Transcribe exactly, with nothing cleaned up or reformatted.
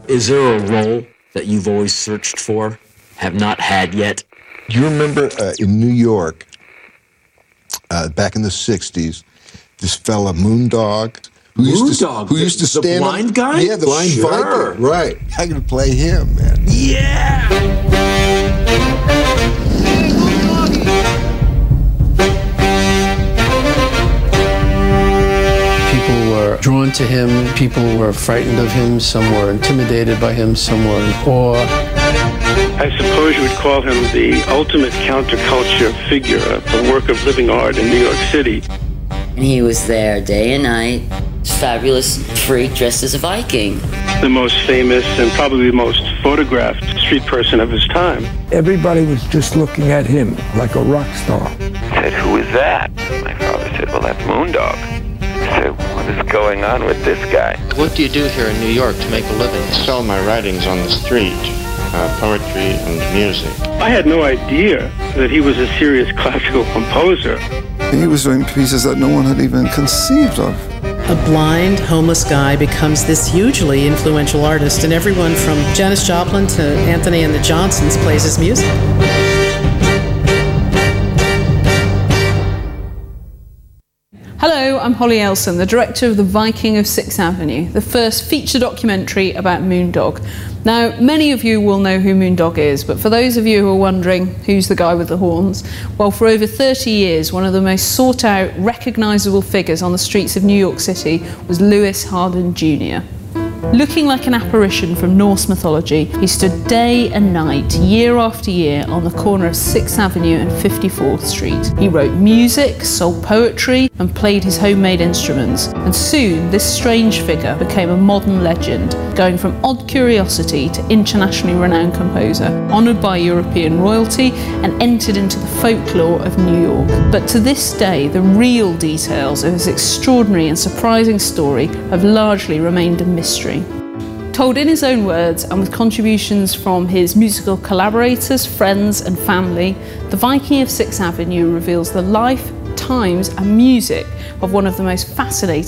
Is there a role that you've always searched for, have not had yet? Do you remember uh, in New York, uh, back in the sixties, this fella Moondog, who used to Moondog, who the- used to the stand blind up, guy? Yeah, the blind Sure. Viking. Right. I can play him, man. Yeah! People were drawn to him, people were frightened of him, some were intimidated by him, some were in awe. I suppose you would call him the ultimate counterculture figure, a work of living art in New York City. And he was there day and night, fabulous freak dressed as a Viking. The most famous and probably the most photographed street person of his time. Everybody was just looking at him like a rock star. I said, who is that? My father said, well, that's Moondog. I said, what is going on with this guy? What do you do here in New York to make a living? Sell my writings on the street, uh, poetry and music. I had no idea that he was a serious classical composer. He was doing pieces that no one had even conceived of. A blind, homeless guy becomes this hugely influential artist, and everyone from Janis Joplin to Anthony and the Johnsons plays his music. Hello, I'm Holly Elson, the director of The Viking of Sixth Avenue, the first feature documentary about Moondog. Now, many of you will know who Moondog is, but for those of you who are wondering who's the guy with the horns, well, for over thirty years, one of the most sought-out, recognisable figures on the streets of New York City was Lewis Hardin Junior Looking like an apparition from Norse mythology, he stood day and night, year after year, on the corner of Sixth Avenue and fifty-fourth Street. He wrote music, sold poetry, and played his homemade instruments. And soon, this strange figure became a modern legend, going from odd curiosity to internationally renowned composer, honoured by European royalty, and entered into the folklore of New York. But to this day, the real details of his extraordinary and surprising story have largely remained a mystery. Told in his own words and with contributions from his musical collaborators, friends and family, The Viking of Sixth Avenue reveals the life, times and music of one of the most fascinating